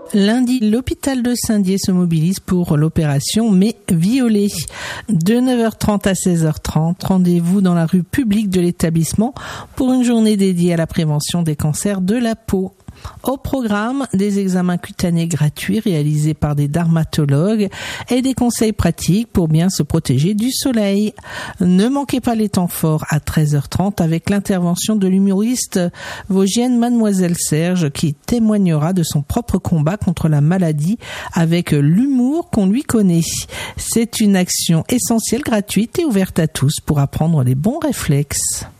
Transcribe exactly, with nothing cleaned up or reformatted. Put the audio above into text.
Lundi, l'hôpital de Saint-Dié se mobilise pour l'opération Mais Violet. De neuf heures trente à seize heures trente, rendez-vous dans la rue publique de l'établissement pour une journée dédiée à la prévention des cancers de la peau. Au programme, des examens cutanés gratuits réalisés par des dermatologues et des conseils pratiques pour bien se protéger du soleil. Ne manquez pas les temps forts à treize heures trente avec l'intervention de l'humoriste vosgienne Mademoiselle Serge qui témoignera de son propre combat contre la maladie avec l'humour qu'on lui connaît. C'est une action essentielle, gratuite et ouverte à tous pour apprendre les bons réflexes.